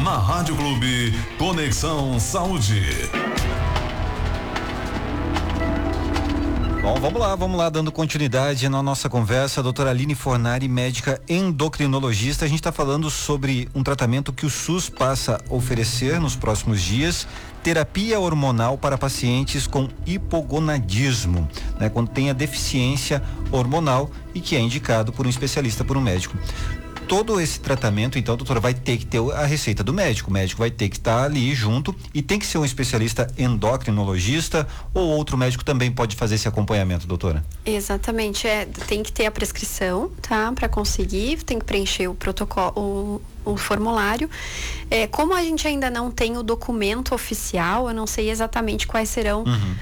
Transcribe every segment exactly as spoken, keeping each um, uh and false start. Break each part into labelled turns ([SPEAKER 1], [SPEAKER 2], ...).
[SPEAKER 1] Na Rádio Clube, Conexão Saúde.
[SPEAKER 2] Bom, vamos lá, vamos lá, dando continuidade na nossa conversa. A doutora Aline Fornari, médica endocrinologista. A gente está falando sobre um tratamento que o SUS passa a oferecer nos próximos dias, terapia hormonal para pacientes com hipogonadismo, né? Quando tem a deficiência hormonal e que é indicado por um especialista, por um médico. Todo esse tratamento, então, doutora, vai ter que ter a receita do médico. O médico vai ter que estar ali junto e tem que ser um especialista endocrinologista ou outro médico também pode fazer esse acompanhamento, doutora?
[SPEAKER 3] Exatamente, é, tem que ter a prescrição, tá? Para conseguir, tem que preencher o protocolo, o, o formulário. É, como a gente ainda não tem o documento oficial, eu não sei exatamente quais serão, uhum.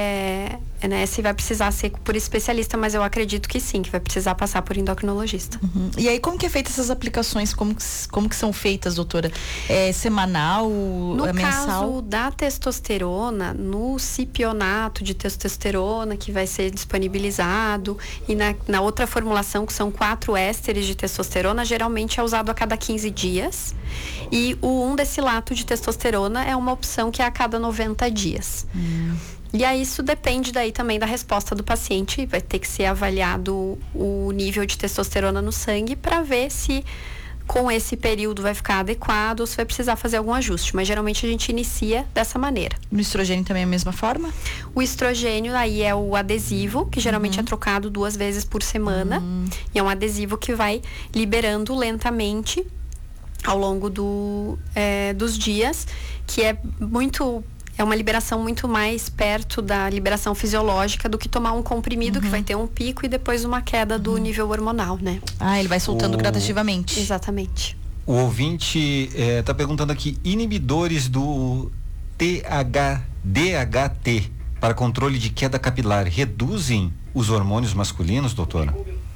[SPEAKER 3] é, né, se vai precisar ser por especialista, mas eu acredito que sim, que vai precisar passar por endocrinologista.
[SPEAKER 4] Uhum. E aí, como que é feita essas aplicações? Como, como que são feitas, doutora? É semanal,
[SPEAKER 3] no
[SPEAKER 4] é mensal?
[SPEAKER 3] No caso da testosterona, no cipionato de testosterona, que vai ser disponibilizado, e na, na outra formulação, que são quatro ésteres de testosterona, geralmente é usado a cada quinze dias. E o um decilato de testosterona é uma opção que é a cada noventa dias. Hum. E aí isso depende daí também da resposta do paciente, vai ter que ser avaliado o nível de testosterona no sangue para ver se com esse período vai ficar adequado ou se vai precisar fazer algum ajuste, mas geralmente a gente inicia dessa maneira.
[SPEAKER 4] No estrogênio também é a mesma forma?
[SPEAKER 3] O estrogênio aí é o adesivo, que geralmente uhum. é trocado duas vezes por semana, uhum. e é um adesivo que vai liberando lentamente ao longo do, é, dos dias, que é muito... É uma liberação muito mais perto da liberação fisiológica do que tomar um comprimido, uhum. que vai ter um pico e depois uma queda do uhum. nível hormonal, né?
[SPEAKER 4] Ah, ele vai soltando
[SPEAKER 2] o...
[SPEAKER 4] gradativamente.
[SPEAKER 3] Exatamente.
[SPEAKER 2] O ouvinte está eh, perguntando aqui, inibidores do T H D H T para controle de queda capilar reduzem os hormônios masculinos, doutora?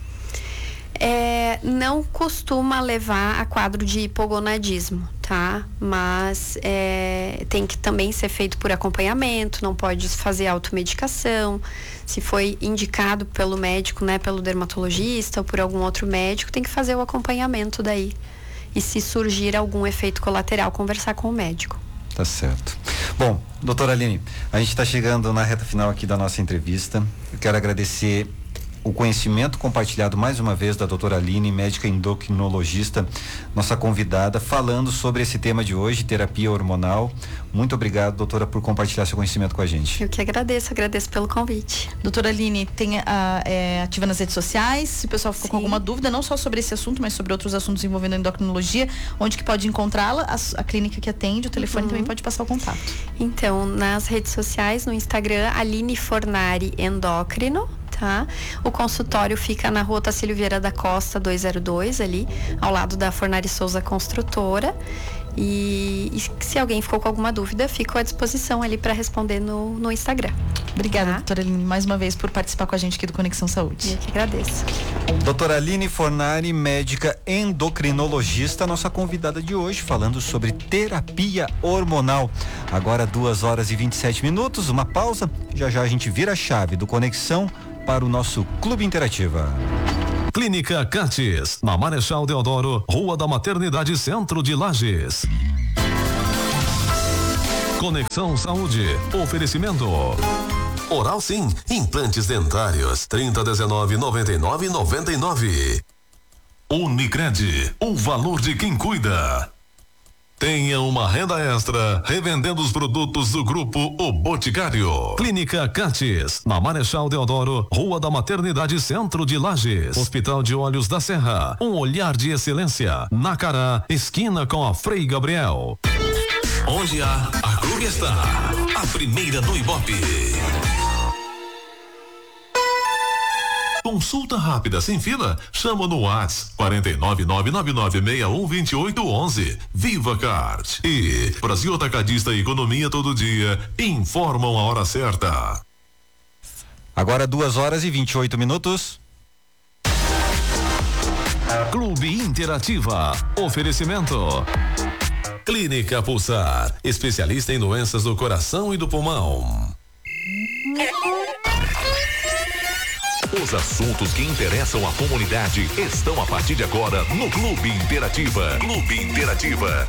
[SPEAKER 3] É, não costuma levar a quadro de hipogonadismo, tá? Mas é, tem que também ser feito por acompanhamento, não pode fazer automedicação. Se foi indicado pelo médico, né, pelo dermatologista ou por algum outro médico, tem que fazer o acompanhamento daí. E se surgir algum efeito colateral, conversar com o médico.
[SPEAKER 2] Tá certo. Bom, doutora Aline, a gente está chegando na reta final aqui da nossa entrevista. Eu quero agradecer o conhecimento compartilhado mais uma vez da doutora Aline, médica endocrinologista, nossa convidada, falando sobre esse tema de hoje, terapia hormonal. Muito obrigado, doutora, por compartilhar seu conhecimento com a gente.
[SPEAKER 3] Eu que agradeço, agradeço pelo convite.
[SPEAKER 4] Doutora Aline, tem a, é, ativa nas redes sociais, se o pessoal ficou Sim. com alguma dúvida, não só sobre esse assunto, mas sobre outros assuntos envolvendo a endocrinologia, onde que pode encontrá-la, a, a clínica que atende, o telefone uhum. também pode passar o contato.
[SPEAKER 3] Então, nas redes sociais, no Instagram, Aline Fornari Endócrino. Tá? O consultório fica na rua Tacílio Vieira da Costa dois zero dois, ali ao lado da Fornari Souza Construtora, e, e se alguém ficou com alguma dúvida, fico à disposição ali para responder no, no Instagram.
[SPEAKER 4] Obrigada, tá? doutora Aline, mais uma vez por participar com a gente aqui do Conexão Saúde.
[SPEAKER 3] Eu que agradeço.
[SPEAKER 2] Doutora Aline Fornari, médica endocrinologista, nossa convidada de hoje, falando sobre terapia hormonal. Agora duas horas e vinte e sete minutos, uma pausa, já já a gente vira a chave do Conexão para o nosso Clube Interativa.
[SPEAKER 1] Clínica Cates, na Marechal Deodoro, Rua da Maternidade, Centro de Lages. Conexão Saúde, oferecimento. Oral Sim, implantes dentários, trinta, dezenove, noventa e nove, noventa e nove. Unicred, o valor de quem cuida. Tenha uma renda extra revendendo os produtos do Grupo O Boticário. Clínica Cates, na Marechal Deodoro, Rua da Maternidade, Centro de Lages. Hospital de Olhos da Serra, um olhar de excelência. Nacará, esquina com a Frei Gabriel. Onde há, a Clube está. A primeira do Ibope. Consulta rápida sem fila? Chama no WhatsApp quatro nove nove nove nove seis um dois oito um um. Viva Card e Brasil Atacadista Economia Todo Dia informam a hora certa.
[SPEAKER 2] Agora duas horas e vinte e oito minutos.
[SPEAKER 1] Clube Interativa. Oferecimento. Clínica Pulsar, especialista em doenças do coração e do pulmão. Os assuntos que interessam a comunidade estão a partir de agora no Clube Interativa. Clube Interativa.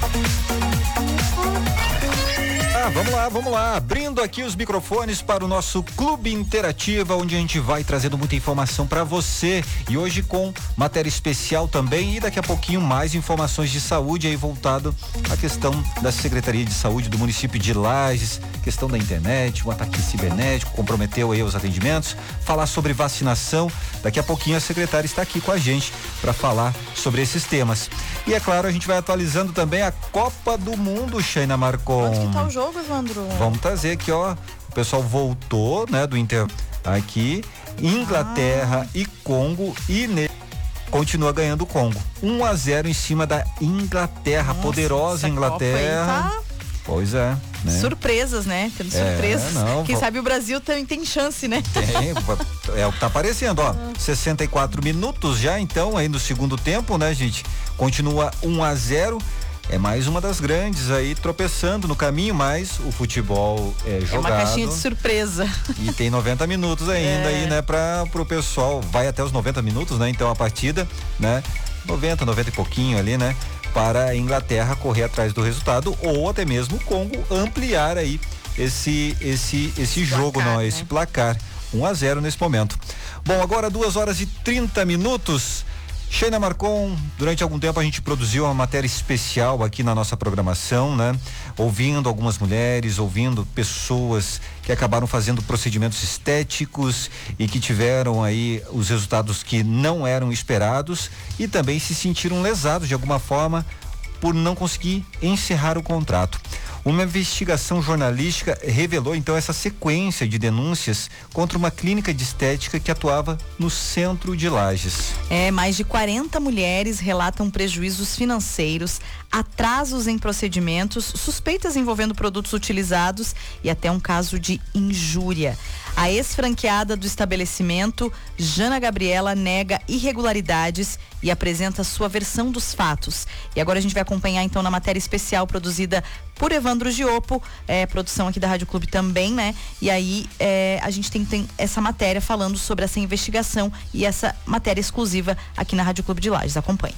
[SPEAKER 2] Ah, vamos lá, vamos lá. Abrindo aqui os microfones para o nosso Clube Interativa, onde a gente vai trazendo muita informação para você. E hoje com matéria especial também e daqui a pouquinho mais informações de saúde aí voltado à questão da Secretaria de Saúde do município de Lages, questão da internet, um ataque cibernético comprometeu aí os atendimentos, falar sobre vacinação. Daqui a pouquinho a secretária está aqui com a gente para falar sobre esses temas. E é claro, a gente vai atualizando também a Copa do Mundo, Sheina Marcon.
[SPEAKER 4] Onde que tá o jogo, Evandro?
[SPEAKER 2] Vamos trazer aqui, ó. O pessoal voltou, né, do Inter aqui. Inglaterra ah. e Congo e ne... continua ganhando o Congo. um a zero em cima da Inglaterra, Nossa, poderosa Inglaterra. Tá... Pois é, né?
[SPEAKER 4] Surpresas, né? Tendo
[SPEAKER 2] é,
[SPEAKER 4] surpresas.
[SPEAKER 2] Não,
[SPEAKER 4] Quem
[SPEAKER 2] vou...
[SPEAKER 4] sabe o Brasil tem, tem chance, né?
[SPEAKER 2] Tem, é o que tá aparecendo, ó. sessenta e quatro minutos já, então, aí no segundo tempo, né, gente? Continua um a zero. É mais uma das grandes aí tropeçando no caminho, mas o futebol é jogado.
[SPEAKER 4] É uma caixinha de surpresa.
[SPEAKER 2] E tem noventa minutos ainda é. aí, né, para pro pessoal. Vai até os noventa minutos, né? Então a partida, né? noventa, noventa e pouquinho ali, né? Para a Inglaterra correr atrás do resultado ou até mesmo o Congo ampliar aí esse esse esse jogo, placar, não, né? Esse placar. um a zero nesse momento. Bom, agora duas horas e trinta minutos. Sheina Marcon, durante algum tempo a gente produziu uma matéria especial aqui na nossa programação, né? Ouvindo algumas mulheres, ouvindo pessoas que acabaram fazendo procedimentos estéticos e que tiveram aí os resultados que não eram esperados e também se sentiram lesados de alguma forma por não conseguir encerrar o contrato. Uma investigação jornalística revelou então essa sequência de denúncias contra uma clínica de estética que atuava no centro de Lages.
[SPEAKER 4] É, mais de quarenta mulheres relatam prejuízos financeiros, atrasos em procedimentos, suspeitas envolvendo produtos utilizados e até um caso de injúria. A ex-franqueada do estabelecimento, Jana Gabriela, nega irregularidades e apresenta sua versão dos fatos. E agora a gente vai acompanhar então na matéria especial produzida por Evandro Giopo, é, produção aqui da Rádio Clube também, né? E aí é, a gente tem, tem essa matéria falando sobre essa investigação e essa matéria exclusiva aqui na Rádio Clube de Lages. Acompanhe.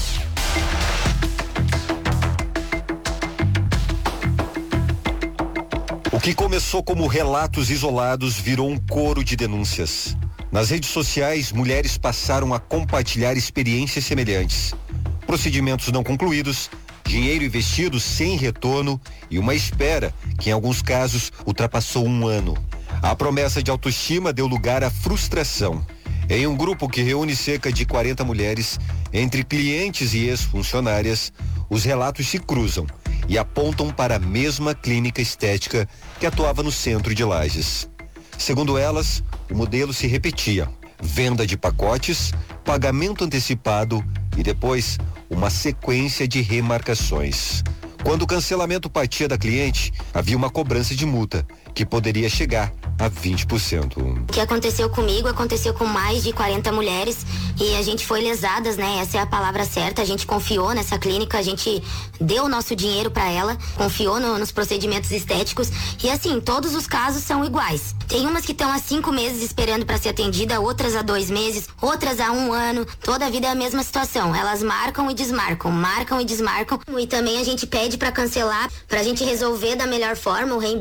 [SPEAKER 5] O que começou como relatos isolados virou um coro de denúncias. Nas redes sociais, mulheres passaram a compartilhar experiências semelhantes. Procedimentos não concluídos, dinheiro investido sem retorno e uma espera que em alguns casos ultrapassou um ano. A promessa de autoestima deu lugar à frustração. Em um grupo que reúne cerca de quarenta mulheres, entre clientes e ex-funcionárias, os relatos se cruzam e apontam para a mesma clínica estética que atuava no centro de Lages. Segundo elas, o modelo se repetia: venda de pacotes, pagamento antecipado e depois uma sequência de remarcações. Quando o cancelamento partia da cliente, havia uma cobrança de multa, que poderia chegar a vinte por cento.
[SPEAKER 6] O que aconteceu comigo aconteceu com mais de quarenta mulheres e a gente foi lesadas, né? Essa é a palavra certa. A gente confiou nessa clínica, a gente deu o nosso dinheiro para ela, confiou no, nos procedimentos estéticos e assim, todos os casos são iguais. Tem umas que estão há cinco meses esperando para ser atendida, outras há dois meses, outras há um ano. Toda a vida é a mesma situação. Elas marcam e desmarcam, marcam e desmarcam e também a gente pede para cancelar, pra gente resolver da melhor forma o reembolso